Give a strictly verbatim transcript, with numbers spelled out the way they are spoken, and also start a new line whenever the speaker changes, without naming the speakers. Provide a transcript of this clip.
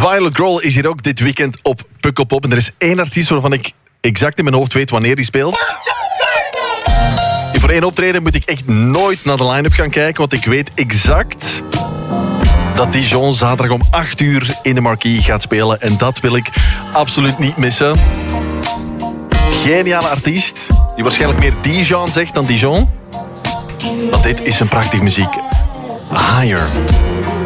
Violet Grohl is hier ook dit weekend op Pukkelpop. En er is één artiest waarvan ik exact in mijn hoofd weet wanneer die speelt. En voor één optreden moet ik echt nooit naar de line-up gaan kijken, want ik weet exact dat Dijon zaterdag om acht uur in de Marquee gaat spelen. En dat wil ik absoluut niet missen. Geniale artiest, die waarschijnlijk meer Dijon zegt dan Dijon. Want dit is een prachtige muziek. Higher.